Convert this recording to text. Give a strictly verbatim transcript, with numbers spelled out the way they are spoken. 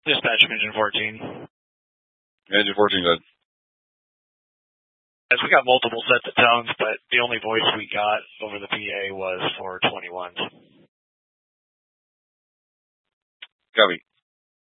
Dispatch Engine fourteen. Engine fourteen, good. As we got multiple sets of tones, but the only voice we got over the P A was for twenty-one. Copy.